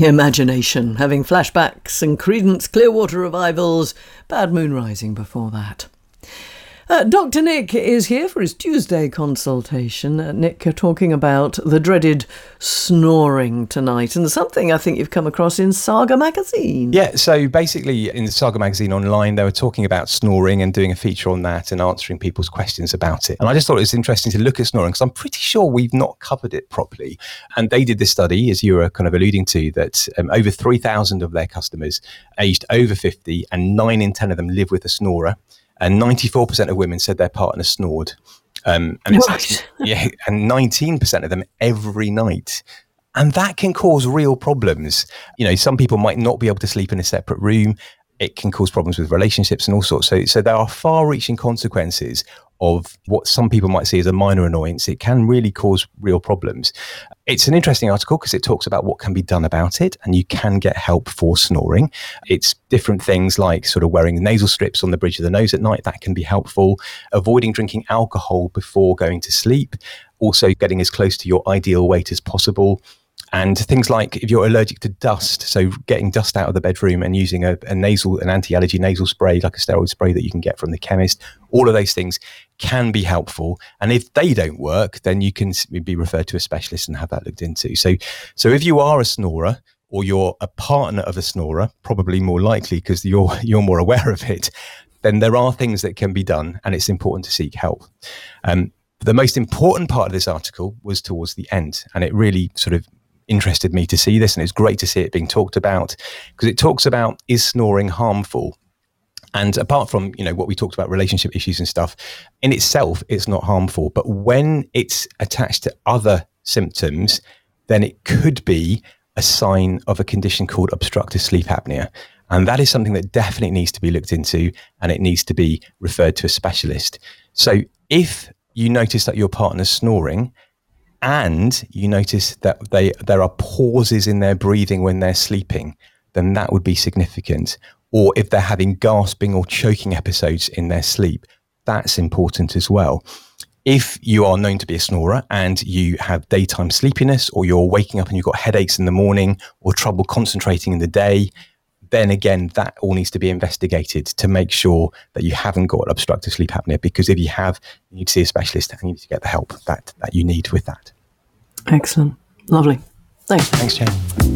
Imagination, having flashbacks and Creedence Clearwater revivals, Bad Moon Rising before that. Dr. Nick is here for his Tuesday consultation. Nick talking about the dreaded snoring tonight, and something I think you've come across in Saga magazine. Yeah, so basically in the Saga magazine online, they were talking about snoring and doing a feature on that and answering people's questions about it. And I just thought it was interesting to look at snoring because I'm pretty sure we've not covered it properly. And they did this study, as you were kind of alluding to, that over 3,000 of their customers aged over 50 and 9 in 10 of them live with a snorer. And 94% of women said their partner snored. And Right. and 19% of them every night. And that can cause real problems. You know, some people might not be able to sleep in a separate room. It can cause problems with relationships and all sorts. So there are far-reaching consequences of what some people might see as a minor annoyance. It can really cause real problems. It's an interesting article because it talks about what can be done about it, and you can get help for snoring. It's different things like sort of wearing nasal strips on the bridge of the nose at night. That can be helpful. Avoiding drinking alcohol before going to sleep. Also getting as close to your ideal weight as possible. And things like if you're allergic to dust, so getting dust out of the bedroom and using an anti-allergy nasal spray, like a steroid spray that you can get from the chemist, all of those things can be helpful. And if they don't work, then you can be referred to a specialist and have that looked into. So if you are a snorer or you're a partner of a snorer, probably more likely because you're more aware of it, then there are things that can be done, and it's important to seek help. The most important part of this article was towards the end, and it really sort of interested me to see this, and it's great to see it being talked about because it talks about, is snoring harmful? And apart from, you know, what we talked about, relationship issues and stuff, in itself, it's not harmful. But when it's attached to other symptoms, then it could be a sign of a condition called obstructive sleep apnea. And that is something that definitely needs to be looked into, and it needs to be referred to a specialist. So if you notice that your partner's snoring, and you notice that there are pauses in their breathing when they're sleeping, then that would be significant. Or if they're having gasping or choking episodes in their sleep, that's important as well. If you are known to be a snorer and you have daytime sleepiness, or you're waking up and you've got headaches in the morning or trouble concentrating in the day, then again, that all needs to be investigated to make sure that you haven't got obstructive sleep apnea. Because if you have, you need to see a specialist and you need to get the help that you need with that. Excellent. Lovely. Thanks. Thanks, Jane.